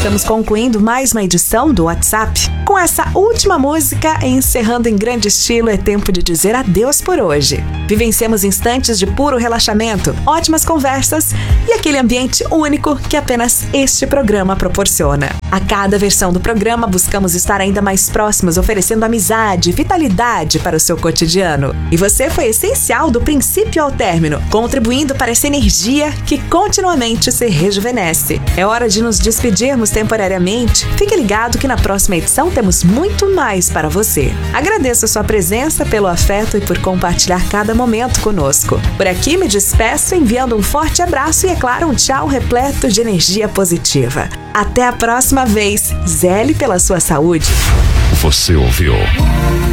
Estamos concluindo mais uma edição do WhatsApp. Com essa última música, encerrando em grande estilo, é tempo de dizer adeus por hoje. Vivenciamos instantes de puro relaxamento, ótimas conversas e aquele ambiente único que apenas este programa proporciona. A cada versão do programa, buscamos estar ainda mais próximos, oferecendo amizade e vitalidade para o seu cotidiano. E você foi essencial do princípio ao término, contribuindo para essa energia que continuamente se rejuvenesce. É hora de nos despedirmos temporariamente. Fique ligado que na próxima edição temos muito mais para você. Agradeço a sua presença, pelo afeto e por compartilhar cada momento conosco. Por aqui me despeço enviando um forte abraço e, é claro, um tchau repleto de energia positiva. Até a próxima vez. Zele pela sua saúde. Você ouviu